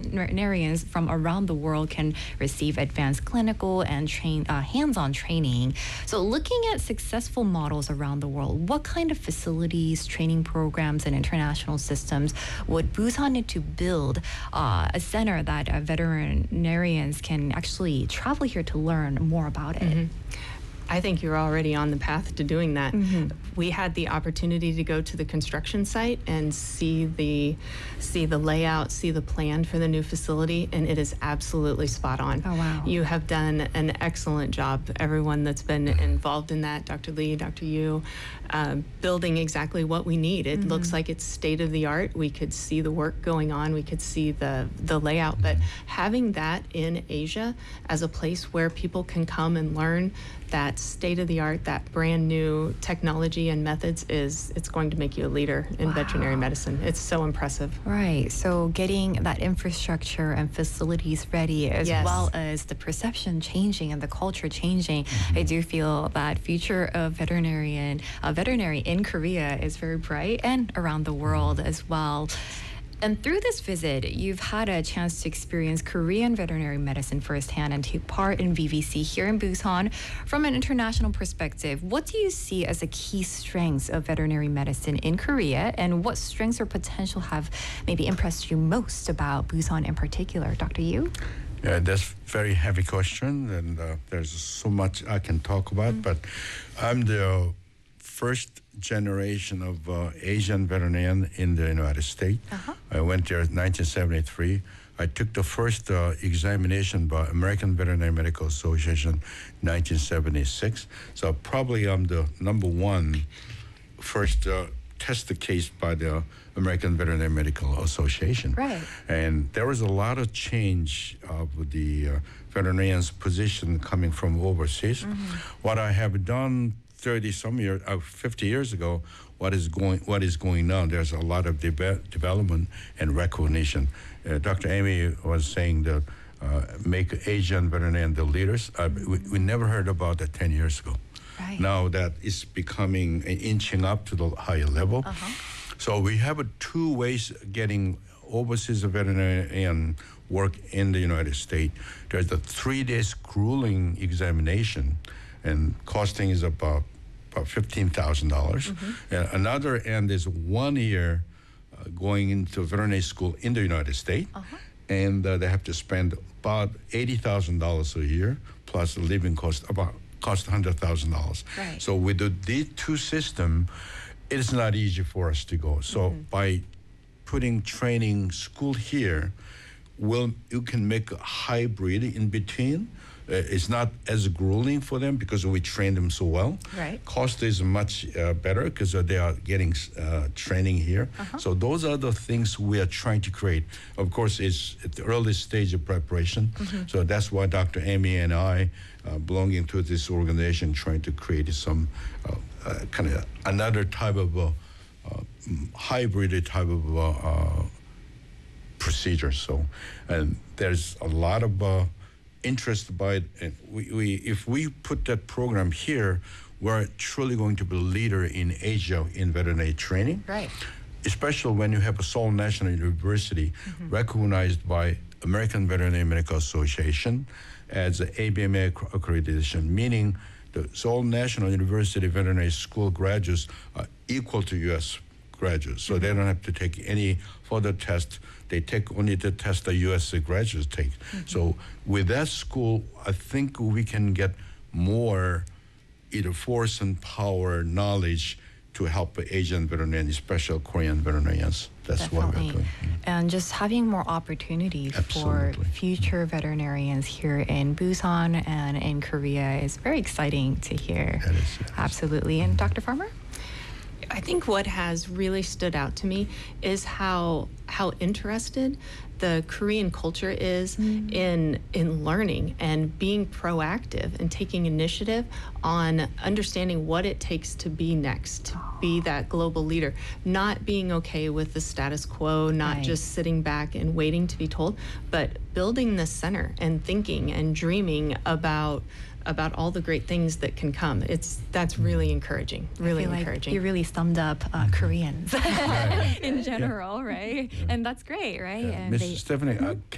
veterinarians from around the world can receive advanced clinical and hands-on training. So looking at successful models around the world, what kind of facilities, training programs, and international systems would Busan need to build a center that veterinarians can actually travel here to learn more about it? Mm-hmm. I think you're already on the path to doing that. Mm-hmm. We had the opportunity to go to the construction site and see the layout, see the plan for the new facility, and it is absolutely spot on. Oh, wow. You have done an excellent job, everyone that's been involved in that, Dr. Lee, Dr. Yu, building exactly what we need. It looks like it's state of the art. We could see the work going on. We could see the layout, but having that in Asia as a place where people can come and learn that state-of-the-art, that brand new technology and methods it's going to make you a leader in veterinary medicine. It's so impressive. Right. So getting that infrastructure and facilities ready, as well as the perception changing and the culture changing, I do feel that future of veterinary in Korea is very bright and around the world as well. And through this visit, you've had a chance to experience Korean veterinary medicine firsthand and take part in VVC here in Busan. From an international perspective, what do you see as the key strengths of veterinary medicine in Korea, and what strengths or potential have maybe impressed you most about Busan in particular? Dr. Yu? Yeah, that's a very heavy question, and there's so much I can talk about, but I'm the first generation of Asian veterinarian in the United States. I went there in 1973. I took the first examination by American Veterinary Medical Association 1976. So probably I'm the number one first tested case by the American Veterinary Medical Association. Right. And there was a lot of change of the veterinarian's position coming from overseas. What I have done 50 years ago, what is going on? There's a lot of development and recognition. Dr. Amy was saying that make Asian veterinarian the leaders. We never heard about that 10 years ago. Right. Now that is becoming inching up to the higher level. So we have two ways getting overseas veterinarian work in the United States. There's the 3 days grueling examination, and costing is about $15,000. Another end is 1 year going into veterinary school in the United States, and they have to spend about $80,000 a year plus the living cost $100,000. Right. So with these two systems, it is not easy for us to go. So by putting training school here, you can make a hybrid in between. It's not as grueling for them because we train them so well. Right. Cost is much better because they are getting training here. So those are the things we are trying to create. Of course, it's at the early stage of preparation. So that's why Dr. Amy and I, belonging to this organization, trying to create some kind of another type of hybrid type of procedure. So, and there's a lot of interest by it. And if we put that program here, we're truly going to be a leader in Asia in veterinary training. Right. Especially when you have a Seoul National University recognized by American Veterinary Medical Association as an ABMA accreditation, meaning the Seoul National University Veterinary School graduates are equal to U.S. graduates. So they don't have to take any further test. They take only the test the U.S. graduates take. So with that school, I think we can get more either force and power, knowledge to help Asian veterinarians, especially Korean veterinarians. That's Definitely. what we're doing. And just having more opportunities for future veterinarians here in Busan and in Korea is very exciting to hear. That is, yes. Absolutely. And Dr. Farmer? I think what has really stood out to me is how interested the Korean culture is in learning and being proactive and taking initiative on understanding what it takes to be next, to be that global leader, not being okay with the status quo, not just sitting back and waiting to be told, but building this center and thinking and dreaming about all the great things that can come. That's really encouraging, really encouraging. Like you really summed up Koreans in general, right? And that's great, right? Yeah. And Ms. Stephanie,